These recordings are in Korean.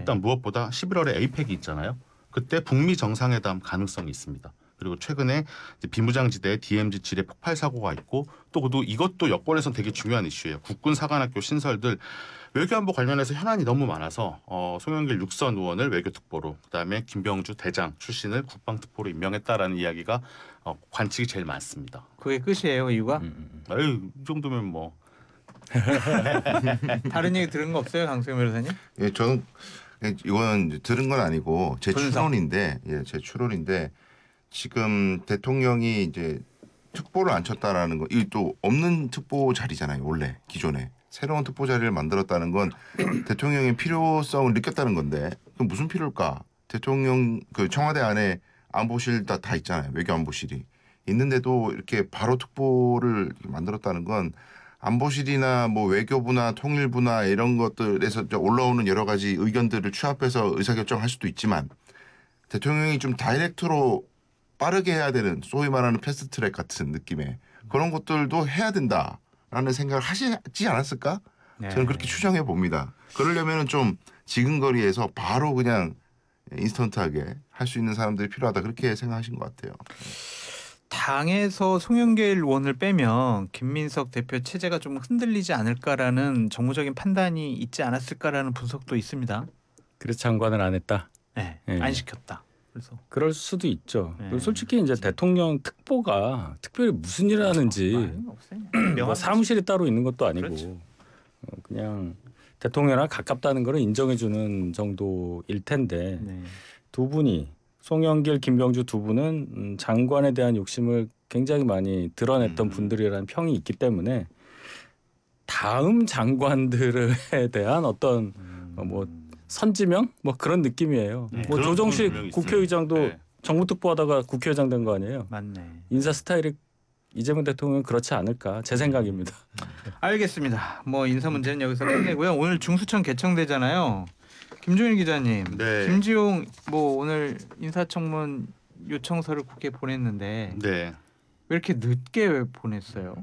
일단 무엇보다 11월에 에이펙이 있잖아요. 그때 북미 정상회담 가능성이 있습니다. 그리고 최근에 비무장지대에 DMZ 지뢰 폭발 사고가 있고 또 이것도 여권에선 되게 중요한 이슈예요. 국군 사관학교 신설들 외교안보 관련해서 현안이 너무 많아서 송영길 육선 의원을 외교특보로 그다음에 김병주 대장 출신을 국방특보로 임명했다라는 이야기가 관측이 제일 많습니다. 그게 끝이에요, 이유가? 아유, 이 정도면 뭐 다른 얘기 들은 거 없어요, 강수영 변호사님? 예, 저는 이거는 들은 건 아니고 제 분석. 추론인데, 제 추론인데 지금 대통령이 이제 특보를 안 쳤다라는 거, 이 또 없는 특보 자리잖아요, 원래 기존에. 새로운 특보 자리를 만들었다는 건 대통령의 필요성을 느꼈다는 건데 그럼 무슨 필요일까? 대통령 그 청와대 안에 안보실 다 있잖아요. 외교안보실이 있는데도 이렇게 바로 특보를 이렇게 만들었다는 건 안보실이나 뭐 외교부나 통일부나 이런 것들에서 올라오는 여러 가지 의견들을 취합해서 의사결정할 수도 있지만 대통령이 좀 다이렉트로 빠르게 해야 되는 소위 말하는 패스트트랙 같은 느낌의 그런 것들도 해야 된다. 라는 생각을 하시지 않았을까? 네. 저는 그렇게 추정해 봅니다. 그러려면은 좀 지근거리에서 바로 그냥 인스턴트하게 할 수 있는 사람들이 필요하다. 그렇게 생각하신 것 같아요. 당에서 송영길 의원을 빼면 김민석 대표 체제가 좀 흔들리지 않을까라는 정무적인 판단이 있지 않았을까라는 분석도 있습니다. 그래서 장관을 안 했다. 네, 네. 안 시켰다. 그래서 그럴 수도 있죠. 네. 그리고 솔직히 이제 대통령 특보가 특별히 무슨 일을 하는지 뭐 사무실이 따로 있는 것도 아니고 그렇죠. 그냥 대통령이랑 가깝다는 걸 인정해주는 정도일 텐데 네. 두 분이 송영길, 김병주 두 분은 장관에 대한 욕심을 굉장히 많이 드러냈던 분들이라는 평이 있기 때문에 다음 장관들에 대한 어떤 뭐 선지명 뭐 그런 느낌이에요. 네, 뭐 그런 조정식 분명히 국회의장도 있어요. 네. 정무특보하다가 국회의장 된 거 아니에요? 맞네. 인사 스타일이 이재명 대통령은 그렇지 않을까 제 생각입니다. 알겠습니다. 뭐 인사 문제는 여기서 끝내고요. 오늘 중수청 개청되잖아요. 김종일 기자님, 네. 김지용 뭐 오늘 인사청문 요청서를 국회에 보냈는데 네. 왜 이렇게 늦게 보냈어요?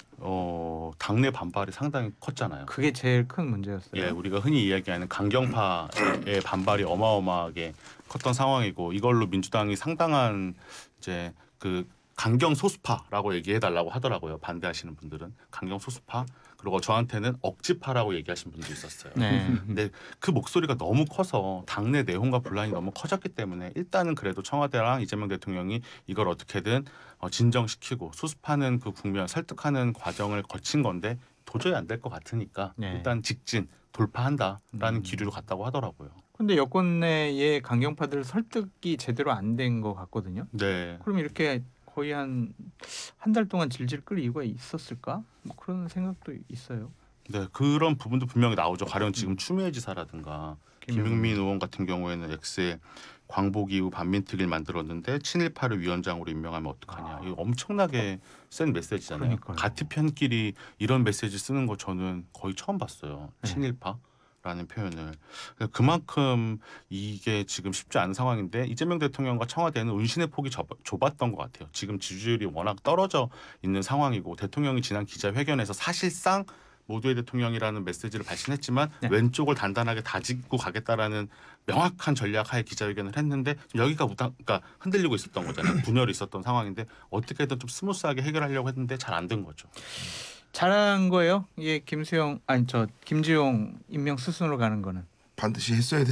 당내 반발이 상당히 컸잖아요. 그게 제일 큰 문제였어요. 예, 우리가 흔히 이야기하는 강경파의 반발이 어마어마하게 컸던 상황이고 이걸로 민주당이 상당한 이제 그 강경 소수파라고 얘기해달라고 하더라고요. 반대하시는 분들은 강경 소수파 그리고 저한테는 억지파라고 얘기하신 분도 있었어요. 네. 근데 그 목소리가 너무 커서 당내 내홍과 분란이 너무 커졌기 때문에 일단은 그래도 청와대랑 이재명 대통령이 이걸 어떻게든 진정시키고 수습하는 그 국면 설득하는 과정을 거친 건데 도저히 안 될 것 같으니까 네. 일단 직진 돌파한다라는 기류로 갔다고 하더라고요. 근데 여권 내의 강경파들 설득이 제대로 안 된 것 같거든요. 네. 그럼 이렇게 거의 한 달 동안 질질 끌 이유가 있었을까? 뭐 그런 생각도 있어요. 네, 그런 부분도 분명히 나오죠. 가령 지금 추미애 지사라든가 김용민 의원 같은 경우에는 X에 광복 이후 반민특위를 만들었는데 친일파를 위원장으로 임명하면 어떡하냐. 이거 엄청나게 센 메시지잖아요. 그러니까요. 가티편끼리 이런 메시지 쓰는 거 저는 거의 처음 봤어요. 네. 친일파라는 표현을. 그만큼 이게 지금 쉽지 않은 상황인데 이재명 대통령과 청와대는 운신의 폭이 좁았던 것 같아요. 지금 지지율이 워낙 떨어져 있는 상황이고 대통령이 지난 기자회견에서 사실상 모두의 대통령이라는 메시지를 발신했지만 네. 왼쪽을 단단하게 다지고 가겠다라는 명확한 전략하에 기자회견을 했는데 여기가 그러니까 흔들리고 있었던 거잖아요. 분열이 있었던 상황인데 어떻게든 좀 스무스하게 해결하려고 했는데 잘 안 된 거죠. 잘한 거예요. 이게 김지용 임명 수순으로 가는 거는 반드시 했어야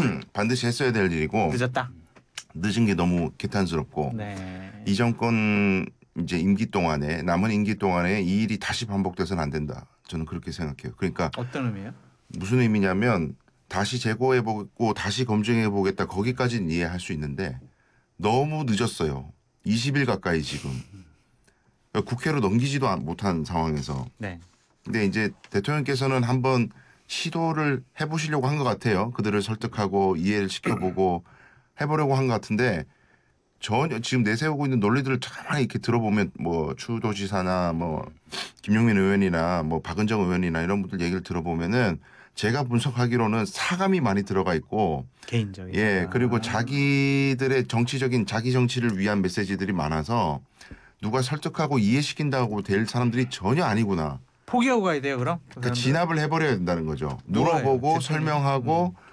될 일이고 늦었다. 늦은 게 너무 개탄스럽고 네. 이 정권 이제 남은 임기 동안에 이 일이 다시 반복돼서는 안 된다. 저는 그렇게 생각해요. 그러니까 어떤 의미예요? 무슨 의미냐면 다시 재고해보고 다시 검증해보겠다. 거기까지는 이해할 수 있는데 너무 늦었어요. 20일 가까이 지금. 국회로 넘기지도 못한 상황에서. 네. 근데 이제 대통령께서는 한번 시도를 해보시려고 한 것 같아요. 그들을 설득하고 이해를 시켜보고 해보려고 한 것 같은데 전혀 지금 내세우고 있는 논리들을 가만히 이렇게 들어보면 뭐 추도지사나 뭐 김용민 의원이나 뭐 박은정 의원이나 이런 분들 얘기를 들어보면은 제가 분석하기로는 사감이 많이 들어가 있고 개인적인. 그리고 자기들의 정치적인 자기 정치를 위한 메시지들이 많아서 누가 설득하고 이해시킨다고 될 사람들이 전혀 아니구나. 포기하고 가야 돼요, 그럼? 그러니까 진압을 해버려야 된다는 거죠. 물어보고 설명하고